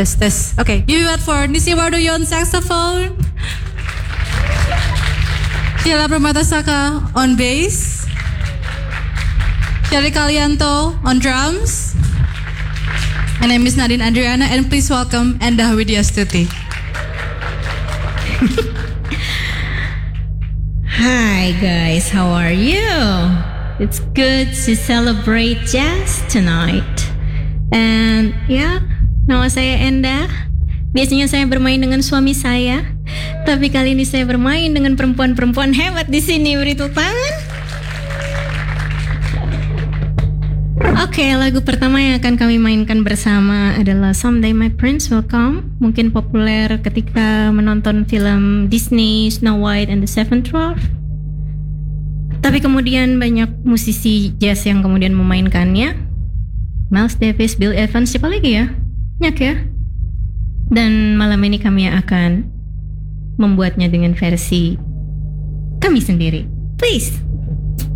Tes. Okay, give it up for Nisi Wardoyo on saxophone. Sheila Permatasaka on bass. Shelly Kalianto on drums. My name is Nadine Adriana, and please welcome Endah Widyastuti. Hi guys, how are you? It's good to celebrate jazz tonight. And nama saya Endah. Biasanya saya bermain dengan suami saya, tapi kali ini saya bermain dengan perempuan-perempuan hebat di sini. Beri tepuk tangan. Oke, lagu pertama yang akan kami mainkan bersama adalah Someday My Prince Will Come. Mungkin populer ketika menonton film Disney Snow White and the Seven Dwarfs. Tapi kemudian banyak musisi jazz yang kemudian memainkannya. Miles Davis, Bill Evans, siapa lagi ya? Banyak ya. Dan malam ini kami akan membuatnya dengan versi kami sendiri. Please.